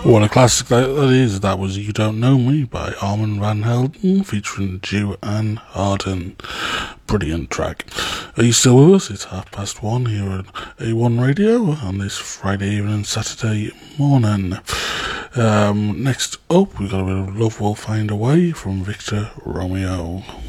What a classic that is. That was You Don't Know Me by Armand Van Helden featuring Dew and Harden. Brilliant track. Are you still with us? It's 1:30 here at A1 Radio on this Friday evening, Saturday morning. Next up, we've got a bit of Love Will Find a Way from Victor Romeo.